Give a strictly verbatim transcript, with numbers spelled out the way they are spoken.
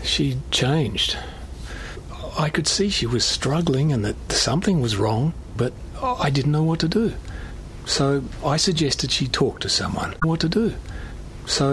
She changed. I could see she was struggling and that something was wrong, but I didn't know what to do. So I suggested she talk to someone. What to do? So